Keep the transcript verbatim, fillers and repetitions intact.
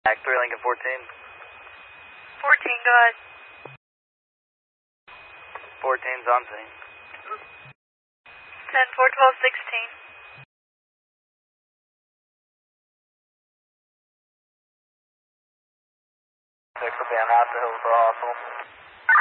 Act three Lincoln fourteen. fourteen, go ahead. fourteen's on scene. ten, four, twelve, sixteen. six will be on Master Hill for Hostel.